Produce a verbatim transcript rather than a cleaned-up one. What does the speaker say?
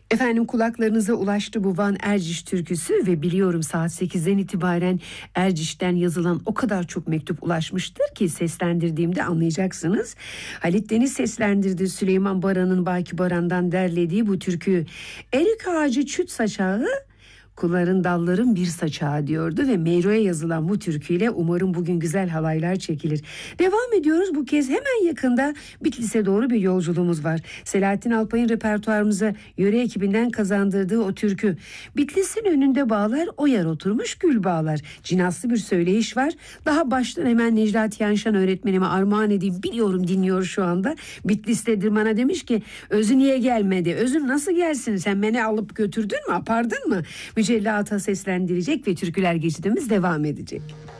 Efendim, kulaklarınıza ulaştı bu Van Erciş türküsü ve biliyorum saat sekizden itibaren Erciş'ten yazılan o kadar çok mektup ulaşmıştır ki seslendirdiğimde anlayacaksınız. Halit Deniz seslendirdi Süleyman Baran'ın Baki Baran'dan derlediği bu türkü. Erik ağacı çüt saçağı, kulların dalların bir saçağı diyordu ve Meyro'ya yazılan bu türküyle umarım bugün güzel halaylar çekilir. Devam ediyoruz, bu kez hemen yakında Bitlis'e doğru bir yolculuğumuz var. Selahattin Alpay'ın repertuarımıza yöre ekibinden kazandırdığı o türkü. Bitlis'in önünde bağlar, o yer oturmuş gül bağlar. Cinaslı bir söyleyiş var. Daha baştan hemen Neclati Yanşan öğretmenime armağan edeyim, biliyorum dinliyor şu anda. Bitlis'tedir, bana demiş ki Özü niye gelmedi? Özün nasıl gelsin? Sen beni alıp götürdün mü? Apardın mı? Mücella Ata seslendirecek ve türküler geçidimiz devam edecek.